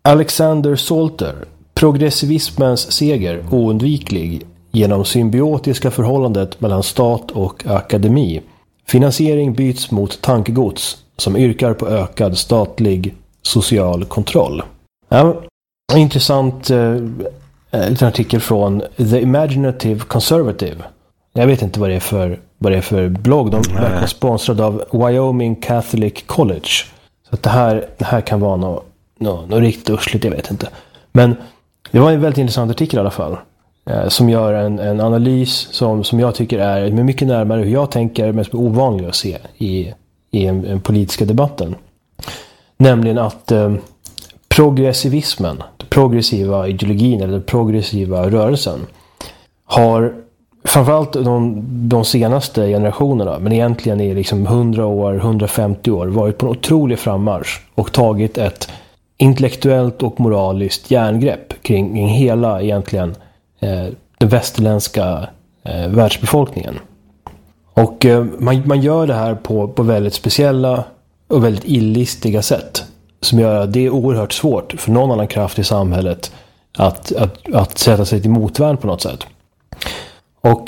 Alexander Salter, progressivismens seger oundviklig genom symbiotiska förhållandet mellan stat och akademi. Finansiering byts mot tankegods som yrkar på ökad statlig social kontroll. Ja, intressant liten artikel från The Imaginative Conservative. Jag vet inte vad det är för blogg. De verkar sponsrade av Wyoming Catholic College. Så att det här kan vara något riktigt ursligt, jag vet inte. Men det var en väldigt intressant artikel i alla fall. Som gör en analys som jag tycker är mycket närmare hur jag tänker, men som är ovanlig att se i en politiska debatten. Nämligen att progressivismen, den progressiva ideologin eller den progressiva rörelsen har framförallt de senaste generationerna, men egentligen i liksom 100 år, 150 år varit på en otrolig frammarsch och tagit ett intellektuellt och moraliskt järngrepp kring hela egentligen den västerländska världsbefolkningen. Och man gör det här på väldigt speciella och väldigt illistiga sätt som gör att det är oerhört svårt för någon annan kraft i samhället att sätta sig till motvärn på något sätt. Och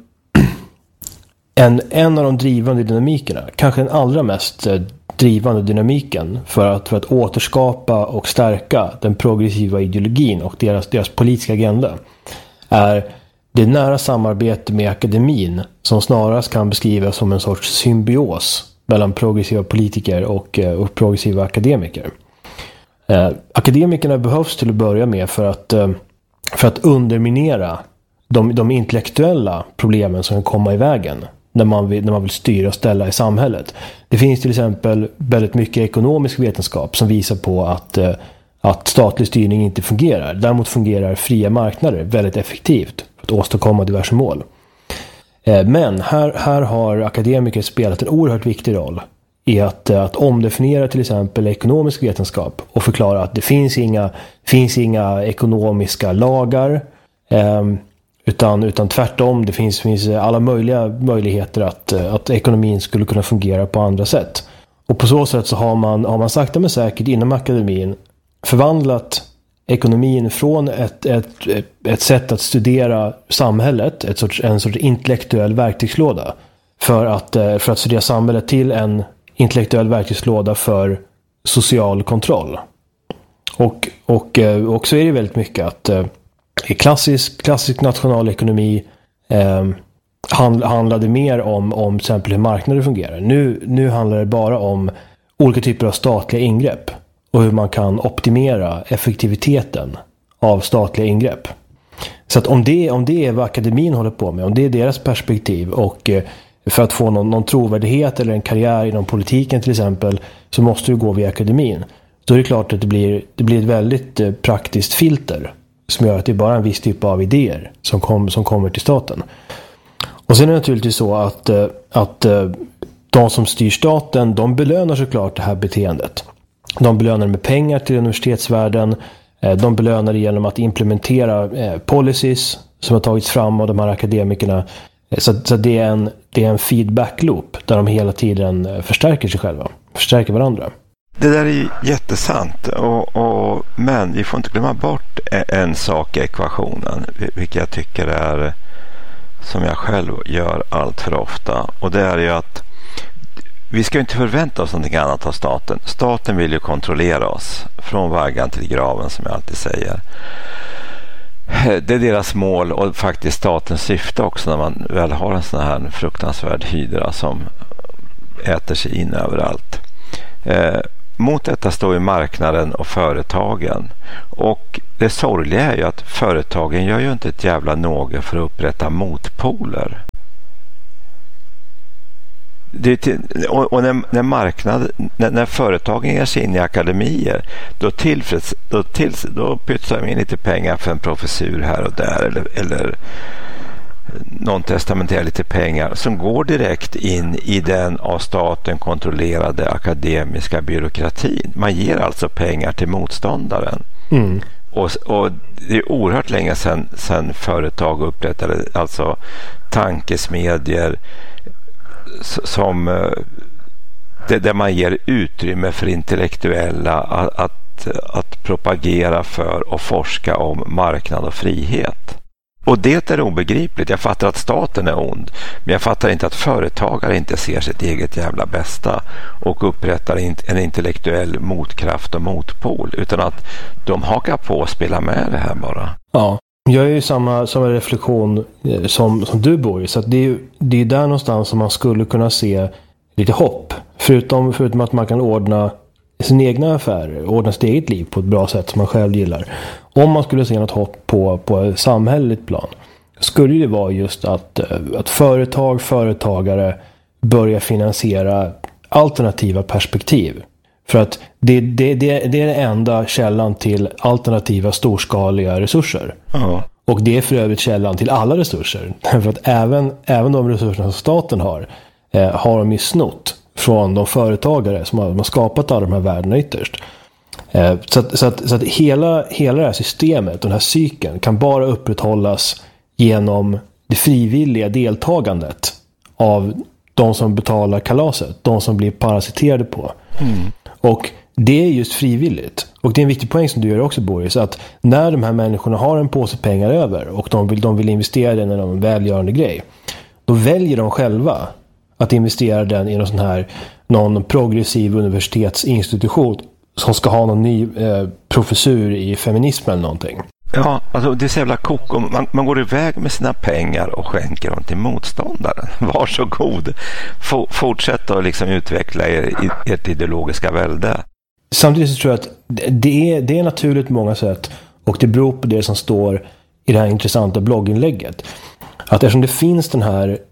en av de drivande dynamikerna, kanske den allra mest drivande dynamiken för att återskapa och stärka den progressiva ideologin och deras politiska agenda, är det nära samarbete med akademin som snarast kan beskrivas som en sorts symbios mellan progressiva politiker och progressiva akademiker. Akademikerna behövs till att börja med för att underminera de intellektuella problemen som kan komma i vägen när man vill styra och ställa i samhället. Det finns till exempel väldigt mycket ekonomisk vetenskap som visar på att statlig styrning inte fungerar. Däremot fungerar fria marknader väldigt effektivt för att åstadkomma diverse mål. Men här har akademiker spelat en oerhört viktig roll i att omdefiniera till exempel ekonomisk vetenskap och förklara att det finns inga ekonomiska lagar, utan tvärtom, det finns alla möjliga möjligheter att ekonomin skulle kunna fungera på andra sätt. Och på så sätt så har man sakta men säkert inom akademin förvandlat ekonomin från ett sätt att studera samhället, en sorts intellektuell verktygslåda för att studera samhället, till en intellektuell verktygslåda för social kontroll. Och så är det väldigt mycket att i klassisk nationalekonomi handlade mer om till exempel hur marknader fungerar. Nu handlar det bara om olika typer av statliga ingrepp och hur man kan optimera effektiviteten av statliga ingrepp. Så att om det är vad akademin håller på med, om det är deras perspektiv, och för att få någon trovärdighet eller en karriär inom politiken till exempel, så måste du gå via akademin. Då är det klart att det blir ett väldigt praktiskt filter som gör att det är bara en viss typ av idéer som kommer till staten. Och sen är det naturligtvis så att de som styr staten, de belönar såklart det här beteendet. De belönar med pengar till universitetsvärlden. De belönar genom att implementera policies som har tagits fram av de här akademikerna. Så det är en feedback loop där de hela tiden förstärker sig själva, förstärker varandra. Det där är jättesant, men vi får inte glömma bort en sak i ekvationen, vilket jag tycker är, som jag själv gör allt för ofta, och det är ju att vi ska inte förvänta oss någonting annat av staten. Staten vill ju kontrollera oss från vaggan till graven, som jag alltid säger. Det är deras mål och faktiskt statens syfte också, när man väl har en sån här fruktansvärd hydra som äter sig in överallt. Mot detta står ju marknaden och företagen. Och det sorgliga är ju att företagen gör ju inte ett jävla något för att upprätta motpoler. När företagen ger sig in i akademier, då pytsar de in lite pengar för en professur här och där, eller någon testamenterar lite pengar som går direkt in i den av staten kontrollerade akademiska byråkratin. Man ger alltså pengar till motståndaren. Och det är oerhört länge sedan företag upprättade alltså tankesmedjor som där man ger utrymme för intellektuella att propagera för och forska om marknad och frihet. Och det är obegripligt. Jag fattar att staten är ond, men jag fattar inte att företagare inte ser sitt eget jävla bästa och upprättar en intellektuell motkraft och motpol, utan att de hakar på och spelar med det här bara. Ja, jag är ju samma reflektion som du, Boris. Så att det är där någonstans som man skulle kunna se lite hopp. Förutom att man kan ordna sin egna affärer, ordna sitt eget liv på ett bra sätt som man själv gillar. Om man skulle se något hopp på ett samhälleligt plan, skulle det vara just att företagare börjar finansiera alternativa perspektiv. För att det är den enda källan till alternativa storskaliga resurser. Ja. Och det är för övrigt källan till alla resurser. För att även de resurserna som staten har de ju snott från de företagare som har skapat alla de här värdena ytterst. Så att hela det här systemet, den här cykeln, kan bara upprätthållas genom det frivilliga deltagandet av de som betalar kalaset, de som blir parasiterade på. Och det är just frivilligt. Och det är en viktig poäng som du gör också, Boris, att när de här människorna har en påse pengar över och de vill investera den i någon välgörande grej, då väljer de själva att investera den i någon progressiv universitetsinstitution som ska ha någon ny professur i feminism eller någonting. Ja, alltså det är så jävla koko. Man går iväg med sina pengar och skänker dem till motståndaren. Varsågod. Fortsätt att liksom utveckla ert ideologiska välde. Samtidigt så tror jag att det är naturligt på många sätt, och det beror på det som står i det här intressanta blogginlägget. Att eftersom det finns det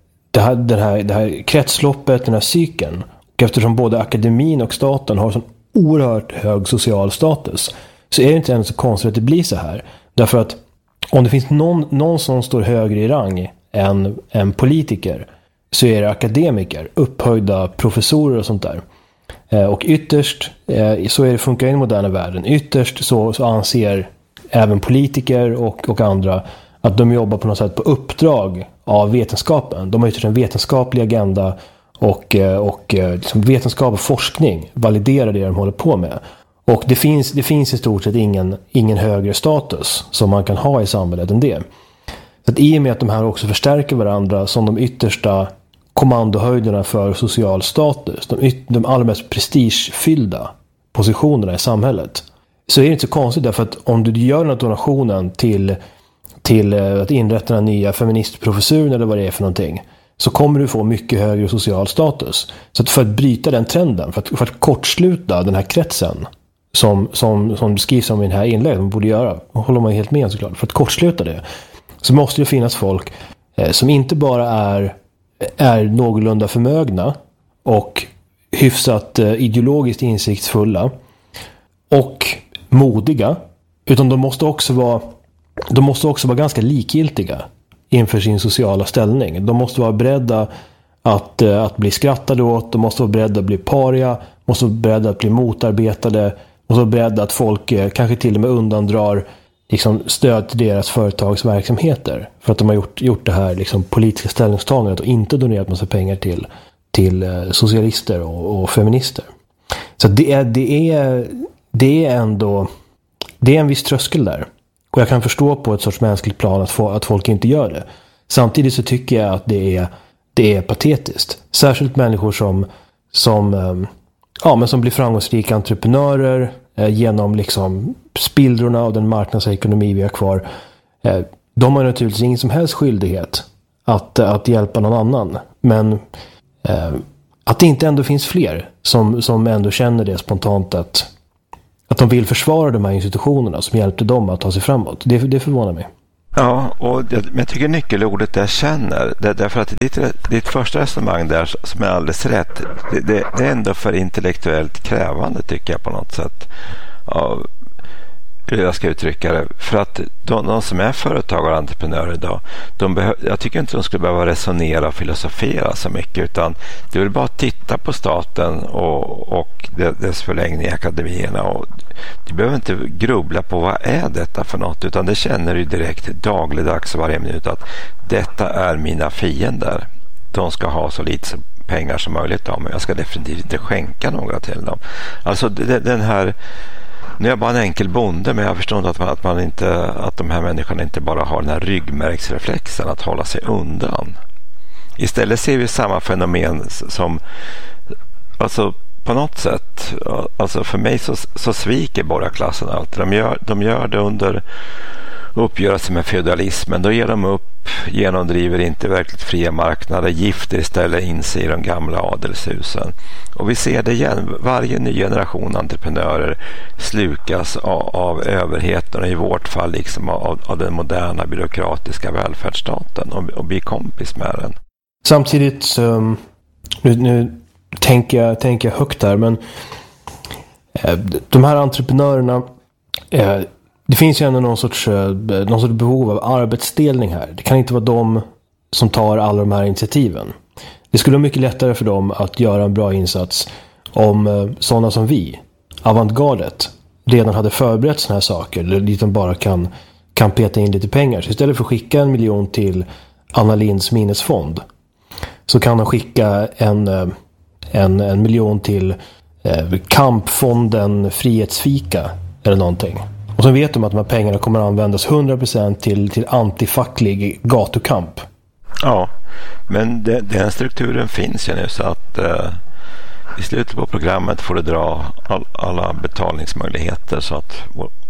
här kretsloppet, den här cykeln, och eftersom både akademin och staten har sån oerhört hög social status, så är det inte ens så konstigt att det blir så här. Därför att om det finns någon som står högre i rang än politiker, så är det akademiker, upphöjda professorer och sånt där. Och ytterst, så är det, funkar i den moderna världen, ytterst så anser även politiker och andra att de jobbar på något sätt på uppdrag av vetenskapen. De har ytterst en vetenskaplig agenda och liksom vetenskap och forskning validerar det de håller på med. Och det finns i stort sett ingen högre status som man kan ha i samhället än det. Så att i och med att de här också förstärker varandra som de yttersta kommandohöjderna för social status, de allra mest prestigefyllda positionerna i samhället, så är det inte så konstigt, därför att om du gör den här donationen till att inrätta den nya feministprofessuren eller vad det är för någonting, så kommer du få mycket högre social status. Så att för att bryta den trenden, för att kortsluta den här kretsen som skrivs om i den här inlägget man borde göra, och håller man helt med såklart, för att kortsluta det, så måste det finnas folk som inte bara är någorlunda förmögna och hyfsat ideologiskt insiktsfulla och modiga, utan de måste också vara ganska likgiltiga inför sin sociala ställning. De måste vara beredda att bli skrattade åt, de måste vara beredda att bli paria, måste vara beredda att bli motarbetade, måste vara beredda att folk kanske till och med undandrar liksom stöd till deras företagsverksamheter för att de har gjort det här liksom politiska ställningstagandet och inte donerat massa pengar till socialister och feminister. Så det är ändå en viss tröskel där. Och jag kan förstå på ett sorts mänskligt plan att folk inte gör det. Samtidigt så tycker jag att det är patetiskt. Särskilt människor som blir framgångsrika entreprenörer genom liksom spillrorna av den marknadsekonomi vi har kvar. De har naturligtvis ingen som helst skyldighet att hjälpa någon annan. Men att det inte ändå finns fler som ändå känner det spontant att de vill försvara de här institutionerna som hjälpte dem att ta sig framåt. Det förvånar mig. Ja, och jag tycker nyckelordet jag känner, därför att ditt första resonemang där som är alldeles rätt, det är ändå för intellektuellt krävande, tycker jag på något sätt. Ja, hur jag ska uttrycka det. För att de som är företagare och entreprenörer idag, jag tycker inte de skulle behöva resonera och filosofera så mycket, utan det vill bara titta på staten och dess förlängning i akademierna, och du behöver inte grubbla på vad är detta för något, utan det känner du direkt dagligdags varje minut att detta är mina fiender. De ska ha så lite pengar som möjligt av mig. Jag ska definitivt inte skänka några till dem. Alltså den här, nu är jag bara en enkel bonde, men jag förstår inte att de här människorna inte bara har den här ryggmärgsreflexen att hålla sig undan. Istället ser vi samma fenomen som, alltså på något sätt, alltså för mig så sviker borgarklassen allt. De gör det under uppgörelse med feudalismen. Då ger de upp, genomdriver inte verkligt fria marknader, gifter istället in sig i de gamla adelshusen. Och vi ser det igen. Varje ny generation entreprenörer slukas av överheten, och i vårt fall liksom av den moderna byråkratiska välfärdsstaten, och blir kompis med den. Samtidigt så, nu tänker jag högt här, men de här entreprenörerna, det finns ju ändå någon sorts behov av arbetsdelning här. Det kan inte vara de som tar alla de här initiativen. Det skulle vara mycket lättare för dem att göra en bra insats om sådana som vi, avantgardet, redan hade förberett sådana här saker, dit de bara kan peta in lite pengar. Så istället för att skicka 1 miljon till Anna Lindhs minnesfond, så kan de skicka en miljon till kampfonden Frihetsfika eller någonting. Och så vet de att de här pengarna kommer att användas 100% till antifacklig gatukamp. Ja, men den strukturen finns ju nu, så att i slutet på programmet får du dra alla betalningsmöjligheter, så att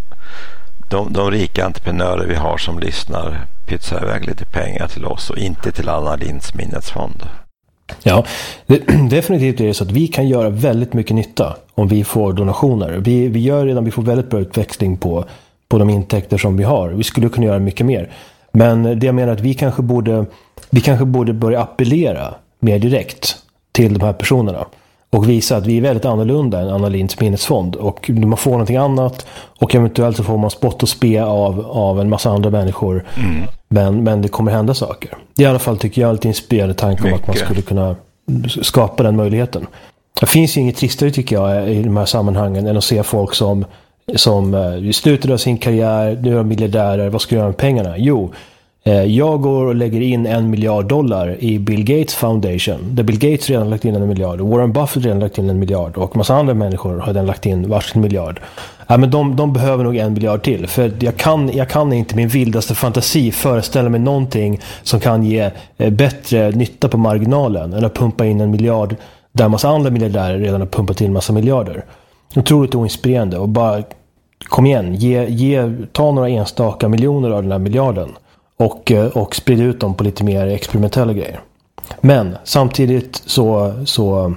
de rika entreprenörer vi har som lyssnar pytsar iväg lite pengar till oss och inte till Anna Lindhs minnesfond. Ja, definitivt är det så att vi kan göra väldigt mycket nytta om vi får donationer. Vi får väldigt bra utväxling på de intäkter som vi har. Vi skulle kunna göra mycket mer. Men det jag menar att vi kanske borde börja appellera mer direkt till de här personerna och visa att vi är väldigt annorlunda än Anna Lindhs minnesfond, och man får någonting annat, och eventuellt så får man spott och spe av en massa andra människor. Men det kommer hända saker. I alla fall tycker jag är lite inspirerande tanke om att man skulle kunna skapa den möjligheten. Det finns ju inget tristare, tycker jag, i de här sammanhangen än att se folk som i slutet av sin karriär, nu är de miljardärer, vad ska jag göra med pengarna? Jo, jag går och lägger in $1 miljard i Bill Gates Foundation, där Bill Gates redan lagt in 1 miljard, och Warren Buffett redan lagt in 1 miljard, och massa andra människor har redan lagt in varsin miljard. Ja, men de behöver nog 1 miljard till, för jag kan inte min vildaste fantasi föreställa mig någonting som kan ge bättre nytta på marginalen än att pumpa in 1 miljard där massa andra miljardärer redan har pumpat in massa miljarder. Otroligt oinspirerande, och bara kom igen, ta några enstaka miljoner av den här miljarden och sprida ut dem på lite mer experimentella grejer. Men samtidigt så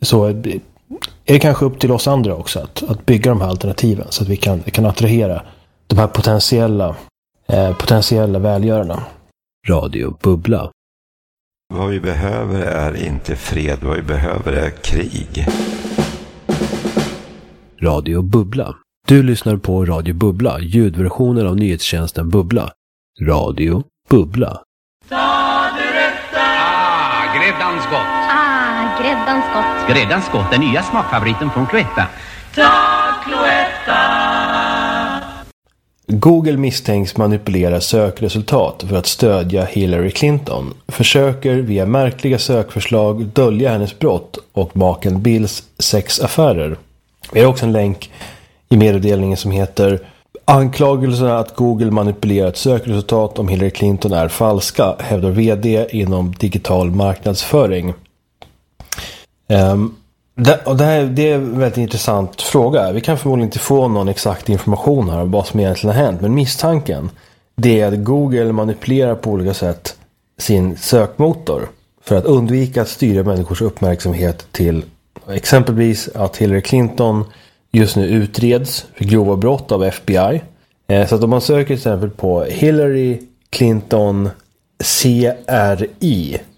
är det kanske upp till oss andra också att bygga de här alternativen, så att vi kan attrahera de här potentiella välgörarna. Radio Bubbla. Vad vi behöver är inte fred, vad vi behöver är krig. Radio Bubbla. Du lyssnar på Radio Bubbla, ljudversionen av nyhetstjänsten Bubbla. Radio Bubbla. Gräddans gott. Gräddans gott. Gräddans gott, den nya smakfavoriten från Cloetta. Cloetta. Google misstänks manipulera sökresultat för att stödja Hillary Clinton. Försöker via märkliga sökförslag dölja hennes brott och maken Bills sexaffärer. Vi har också en länk i meddelningen som heter "Anklagelserna att Google manipulerat sökresultat om Hillary Clinton är falska", hävdar vd inom digital marknadsföring. Det är en väldigt intressant fråga. Vi kan förmodligen inte få någon exakt information här om vad som egentligen har hänt. Men misstanken, det är att Google manipulerar på olika sätt sin sökmotor för att undvika att styra människors uppmärksamhet till exempelvis att Hillary Clinton just nu utreds för grova brott av FBI. Så att om man söker till exempel på Hillary Clinton CRI,